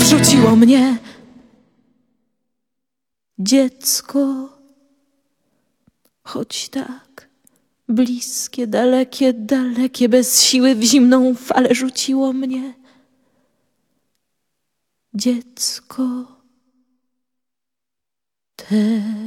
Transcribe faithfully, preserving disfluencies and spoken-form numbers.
wrzuciło mnie. Dziecko, choć tak bliskie, dalekie, dalekie, bez siły w zimną falę rzuciło mnie. Dziecko, te